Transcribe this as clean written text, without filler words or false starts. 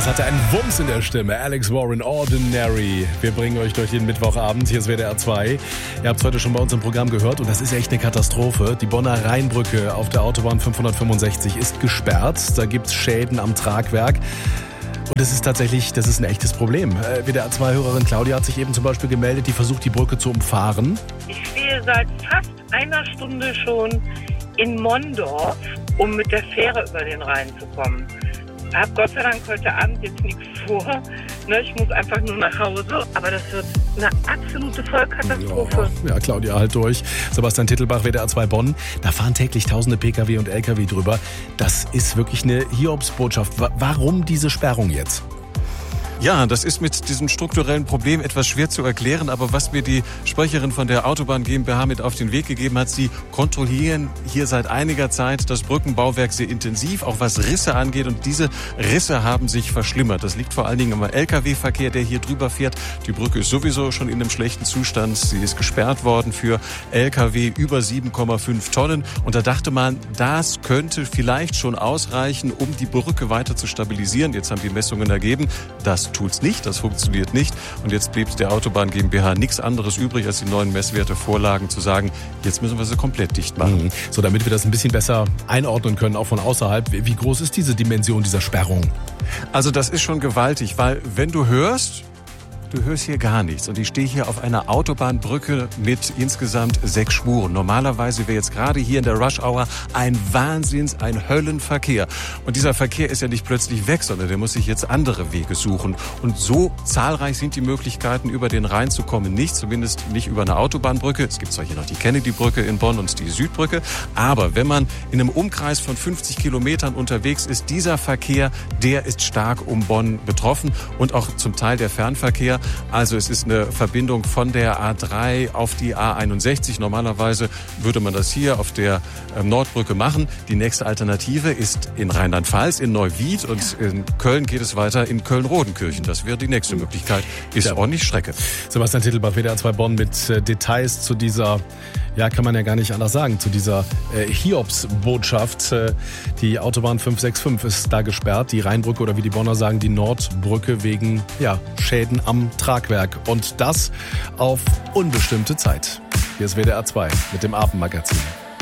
Das hatte einen Wumms in der Stimme. Alex Warren, Ordinary. Wir bringen euch durch den Mittwochabend. Hier ist WDR 2. Ihr habt es heute schon bei uns im Programm gehört und das ist echt eine Katastrophe. Die Bonner Rheinbrücke auf der Autobahn 565 ist gesperrt. Da gibt es Schäden am Tragwerk. Und das ist ein echtes Problem. WDR 2-Hörerin Claudia hat sich eben zum Beispiel gemeldet, die versucht, die Brücke zu umfahren. Ich stehe seit fast einer Stunde schon in Mondorf, um mit der Fähre über den Rhein zu kommen. Ich habe Gott sei Dank heute Abend jetzt nichts vor. Ich muss einfach nur nach Hause. Aber das wird eine absolute Vollkatastrophe. Ja, Claudia, halt durch. Sebastian Tittelbach, WDR 2 Bonn. Da fahren täglich tausende Pkw und Lkw drüber. Das ist wirklich eine Hiobsbotschaft. Warum diese Sperrung jetzt? Ja, das ist mit diesem strukturellen Problem etwas schwer zu erklären, aber was mir die Sprecherin von der Autobahn GmbH mit auf den Weg gegeben hat, sie kontrollieren hier seit einiger Zeit das Brückenbauwerk sehr intensiv, auch was Risse angeht, und diese Risse haben sich verschlimmert. Das liegt vor allen Dingen am Lkw-Verkehr, der hier drüber fährt. Die Brücke ist sowieso schon in einem schlechten Zustand. Sie ist gesperrt worden für Lkw über 7,5 Tonnen und da dachte man, das könnte vielleicht schon ausreichen, um die Brücke weiter zu stabilisieren. Jetzt haben die Messungen ergeben, das tut's nicht, das funktioniert nicht. Und jetzt blieb der Autobahn GmbH nichts anderes übrig, als die neuen Messwerte vorlagen, zu sagen, jetzt müssen wir sie komplett dicht machen. So, damit wir das ein bisschen besser einordnen können, auch von außerhalb. Wie groß ist diese Dimension dieser Sperrung? Also das ist schon gewaltig, weil wenn du hörst hier gar nichts. Und ich stehe hier auf einer Autobahnbrücke mit insgesamt 6 Spuren. Normalerweise wäre jetzt gerade hier in der Rush-Hour ein Höllenverkehr. Und dieser Verkehr ist ja nicht plötzlich weg, sondern der muss sich jetzt andere Wege suchen. Und so zahlreich sind die Möglichkeiten, über den Rhein zu kommen, nicht. Zumindest nicht über eine Autobahnbrücke. Es gibt zwar hier noch die Kennedy-Brücke in Bonn und die Südbrücke. Aber wenn man in einem Umkreis von 50 Kilometern unterwegs ist, dieser Verkehr, der ist stark um Bonn betroffen und auch zum Teil der Fernverkehr. Also es ist eine Verbindung von der A3 auf die A61. Normalerweise würde man das hier auf der Nordbrücke machen. Die nächste Alternative ist in Rheinland-Pfalz, in Neuwied, und in Köln geht es weiter in Köln-Rodenkirchen. Das wäre die nächste Möglichkeit. Ist ordentlich Strecke. Sebastian Tittelbach, WDR 2 Bonn mit Details zu dieser, ja, kann man ja gar nicht anders sagen, zu dieser Hiobsbotschaft. Die Autobahn 565 ist da gesperrt, die Rheinbrücke oder wie die Bonner sagen, die Nordbrücke wegen Schäden am Tragwerk. Und das auf unbestimmte Zeit. Hier ist WDR 2 mit dem Abendmagazin.